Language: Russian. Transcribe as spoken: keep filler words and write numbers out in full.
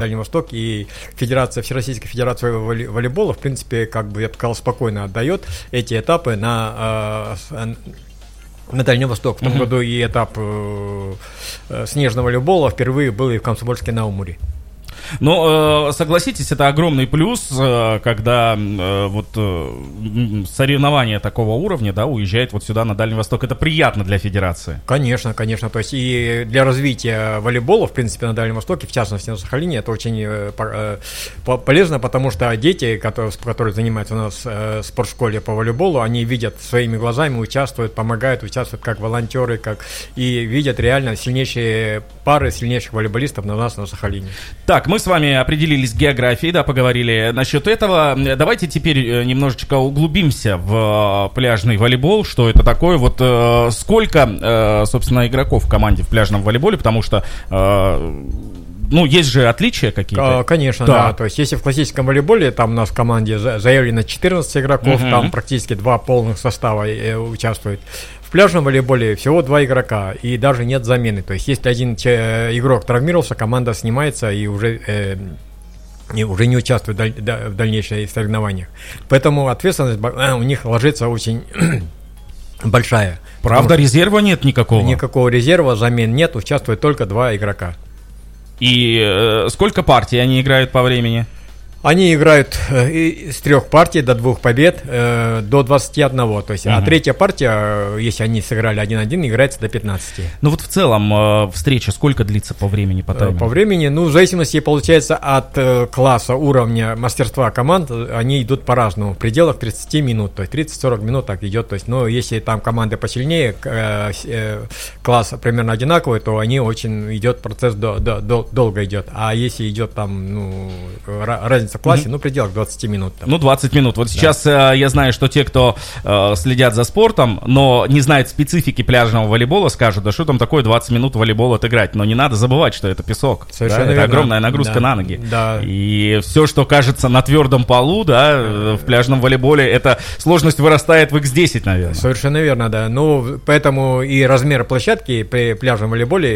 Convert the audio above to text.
Дальний Восток, и Федерация, Всероссийская Федерация волейбола, в принципе, как бы, я бы сказал, спокойно отдает эти этапы на, на Дальний Восток. В том uh-huh. году и этап э, снежного волейбола впервые был и в Комсомольске-на-Амуре. Но э, согласитесь, это огромный плюс, э, когда э, вот э, соревнования такого уровня, да, уезжает вот сюда на Дальний Восток. Это приятно для федерации. Конечно, конечно. То есть и для развития волейбола, в принципе, на Дальнем Востоке, в частности на Сахалине, это очень э, э, полезно, потому что дети, которые, которые занимаются у нас э, в спортшколе по волейболу, они видят своими глазами, участвуют, помогают, участвуют как волонтеры, как и видят реально сильнейшие пары сильнейших волейболистов на нас на Сахалине. Так, мы с вами определились с географией, да, поговорили насчет этого. Давайте теперь немножечко углубимся в пляжный волейбол. Что это такое? Вот э, сколько, э, собственно, игроков в команде в пляжном волейболе? Потому что, э, ну, есть же отличия какие-то. Конечно, да. да. То есть, если в классическом волейболе, там у нас в команде заявлено четырнадцать игроков, uh-huh. там практически два полных состава э, участвуют. В пляжном волейболе всего два игрока, и даже нет замены. То есть, если один че- игрок травмировался, команда снимается и уже, э, и уже не участвует даль- да, в дальнейших соревнованиях. Поэтому ответственность э, у них ложится очень большая. Правда, резерва нет никакого? Никакого резерва, замен нет, участвуют только два игрока. И э, сколько партий они играют по времени? Они играют э, с трех партий до двух побед э, до двадцати одного. То есть, uh-huh. а третья партия, если они сыграли один-один, играется до пятнадцати. Ну вот в целом э, встреча сколько длится по времени, по таймингу? По времени, ну в зависимости, получается, от э, класса, уровня, мастерства команд, они идут по-разному. В пределах тридцати минут, то есть тридцать-сорок минут так идет. То есть, но если там команды посильнее, э, э, класс примерно одинаковый, то они очень идет процесс до, до, до, долго идет. А если идет там, ну, разница в классе, mm-hmm. ну, в пределах двадцати минут. Там. Ну, двадцать минут. Вот да. сейчас э, я знаю, что те, кто э, следят за спортом, но не знают специфики пляжного волейбола, скажут, да что там такое двадцать минут волейбол отыграть. Но не надо забывать, что это песок. Совершенно да? верно. Это огромная нагрузка да. на ноги. Да. И все, что кажется на твердом полу, да, в пляжном волейболе, эта сложность вырастает в икс десять, наверное. Совершенно верно, да. Ну, поэтому и размер площадки при пляжном волейболе